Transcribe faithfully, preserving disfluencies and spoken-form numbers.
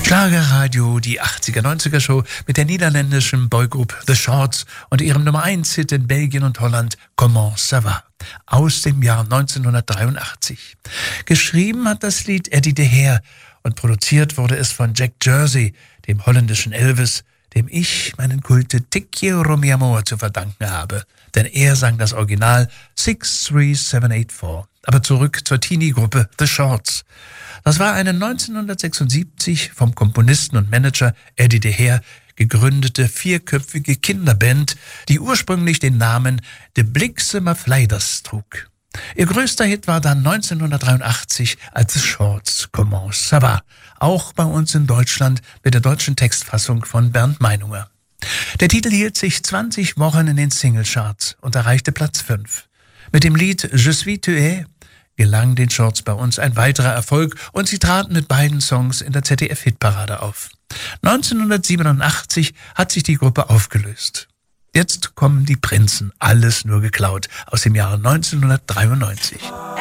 Schlagerradio, die achtziger-neunziger-Show mit der niederländischen Boygroup The Shorts und ihrem Nummer eins Hit in Belgien und Holland Comment ça va aus dem Jahr neunzehnhundertdreiundachtzig. Geschrieben hat das Lied Eddie de Heer und produziert wurde es von Jack Jersey, dem holländischen Elvis, dem ich meinen Kulte Te Quiero Mi Amor zu verdanken habe. Denn er sang das Original six three seven eight four. Aber zurück zur Teenie-Gruppe The Shorts. Das war eine neunzehnhundertsechsundsiebzig vom Komponisten und Manager Eddie de Heer gegründete vierköpfige Kinderband, die ursprünglich den Namen De Bliksemer Vleiders trug. Ihr größter Hit war dann neunzehnhundertdreiundachtzig als The Shorts Comment ça va, auch bei uns in Deutschland mit der deutschen Textfassung von Bernd Meinunger. Der Titel hielt sich zwanzig Wochen in den Singlecharts und erreichte Platz fünf. Mit dem Lied Je suis tué gelang den Shorts bei uns ein weiterer Erfolg und sie traten mit beiden Songs in der Z D F-Hitparade auf. neunzehnhundertsiebenundachtzig hat sich die Gruppe aufgelöst. Jetzt kommen die Prinzen, alles nur geklaut, aus dem Jahre neunzehnhundertdreiundneunzig.